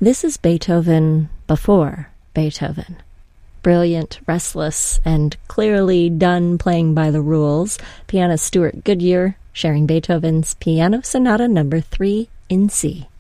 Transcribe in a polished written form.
This is Beethoven before Beethoven. Brilliant, restless, and clearly done playing by the rules, pianist Stuart Goodyear sharing Beethoven's Piano Sonata No. 3 in C.